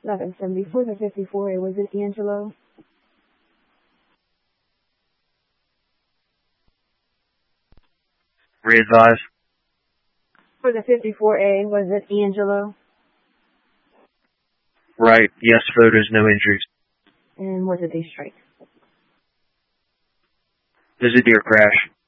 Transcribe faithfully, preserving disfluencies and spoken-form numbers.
eleven seventy for the fifty-four A, was it Angelo? Re-advise. For the fifty-four A, was it Angelo? Right. Yes, photos, no injuries. And what did they strike? Visit deer crash.